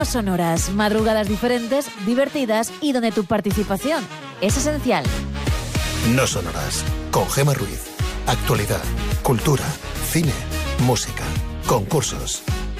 sonoras, madrugadas diferentes, divertidas y donde tu participación es esencial. No sonoras, con Gemma Ruiz. Actualidad, cultura, cine, música, concursos.